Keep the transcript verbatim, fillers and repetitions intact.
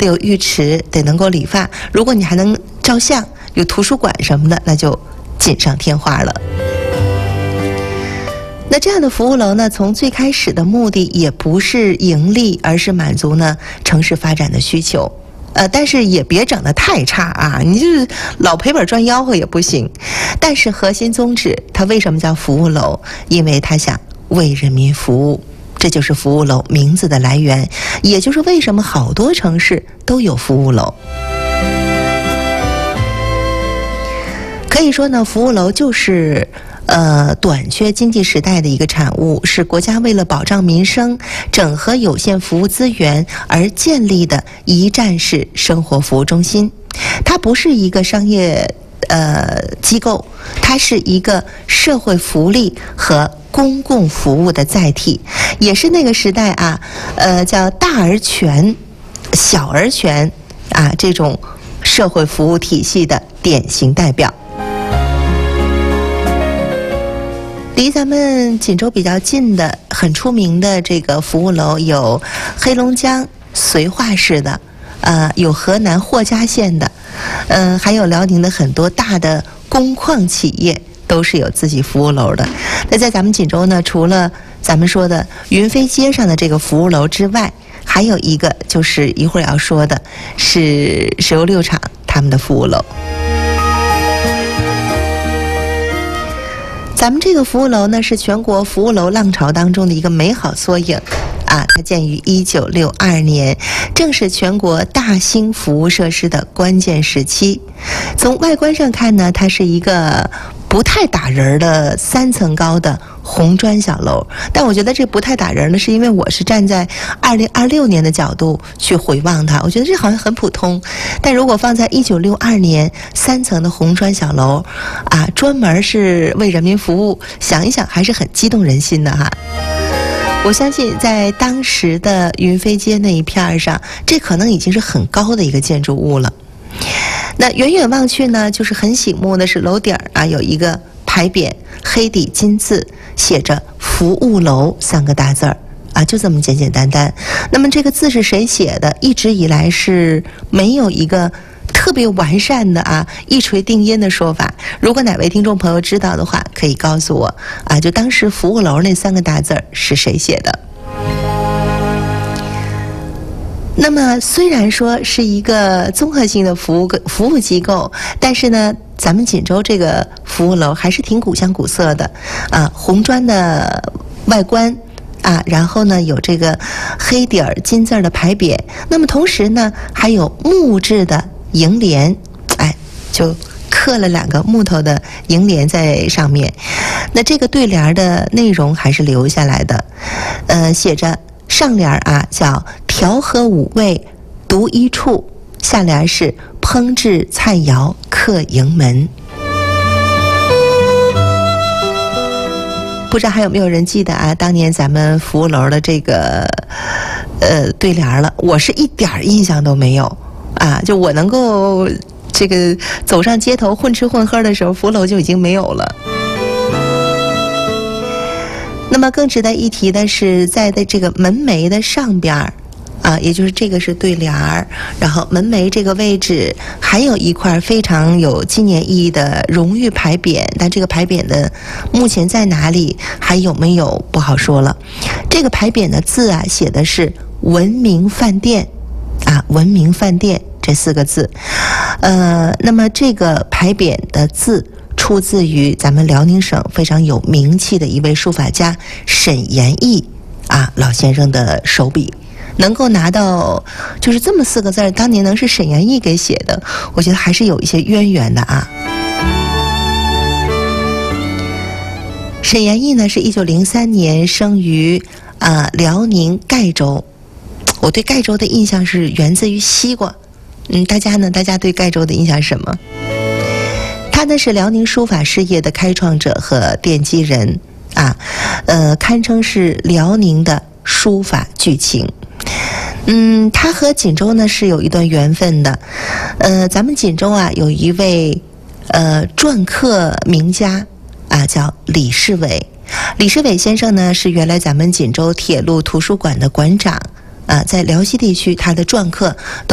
得有浴池，得能够理发。如果你还能照相，有图书馆什么的，那就锦上添花了。那这样的服务楼呢，从最开始的目的也不是盈利，而是满足呢城市发展的需求。呃，但是也别整得太差啊，你就是老赔本赚吆喝也不行。但是核心宗旨，它为什么叫服务楼？因为它想为人民服务，这就是服务楼名字的来源，也就是为什么好多城市都有服务楼。可以说呢，服务楼就是呃短缺经济时代的一个产物，是国家为了保障民生、整合有限服务资源而建立的一站式生活服务中心。它不是一个商业呃机构，它是一个社会福利和公共服务的载体，也是那个时代啊，呃叫大而全、小而全啊这种社会服务体系的典型代表。离咱们锦州比较近的、很出名的这个服务楼有黑龙江绥化市的，呃，有河南霍家县的，嗯、呃，还有辽宁的很多大的工矿企业都是有自己服务楼的。那在咱们锦州呢，除了咱们说的云飞街上的这个服务楼之外，还有一个就是一会儿要说的是石油六厂他们的服务楼。咱们这个服务楼呢，是全国服务楼浪潮当中的一个美好缩影啊！它建于一九六二年，正是全国大兴服务设施的关键时期。从外观上看呢，它是一个不太打人的三层高的红砖小楼，但我觉得这不太打人呢，是因为我是站在二零二六年的角度去回望它，我觉得这好像很普通。但如果放在一九六二年，三层的红砖小楼啊，专门是为人民服务，想一想还是很激动人心的哈。我相信在当时的云飞街那一片上，这可能已经是很高的一个建筑物了。那远远望去呢，就是很醒目的是楼顶啊有一个牌匾，黑底金字写着服务楼三个大字儿啊，就这么简简单单。那么这个字是谁写的，一直以来是没有一个特别完善的啊一锤定音的说法。如果哪位听众朋友知道的话，可以告诉我啊，就当时服务楼那三个大字儿是谁写的。那么虽然说是一个综合性的服务服务机构，但是呢，咱们锦州这个服务楼还是挺古香古色的啊，红砖的外观啊，然后呢有这个黑底儿金字的牌匾，那么同时呢还有木质的楹联，哎，就刻了两个木头的楹联在上面。那这个对联的内容还是留下来的，呃，写着上联啊叫调和五味独一处，下联是烹制菜肴客营门。不知道还有没有人记得啊？当年咱们服务楼的这个呃对联了，我是一点印象都没有啊！就我能够这个走上街头混吃混喝的时候，服务楼就已经没有了。那么更值得一提的是，在的这个门楣的上边儿啊，也就是这个是对联儿，然后门楣这个位置还有一块非常有纪念意义的荣誉牌匾，但这个牌匾的目前在哪里，还有没有不好说了。这个牌匾的字啊，写的是文明饭店啊，文明饭店这四个字。呃，那么这个牌匾的字出自于咱们辽宁省非常有名气的一位书法家沈延义啊老先生的手笔，能够拿到就是这么四个字，当年能是沈延义给写的，我觉得还是有一些渊源的啊。沈延义呢是一九零三年生于啊、呃、辽宁盖州，我对盖州的印象是源自于西瓜，嗯，大家呢，大家对盖州的印象是什么？他呢是辽宁书法事业的开创者和奠基人啊，呃，堪称是辽宁的书法巨擎。嗯，他和锦州呢是有一段缘分的。呃，咱们锦州啊有一位呃篆刻名家啊，叫李世伟。李世伟先生呢是原来咱们锦州铁路图书馆的馆长啊，在辽西地区他的篆刻都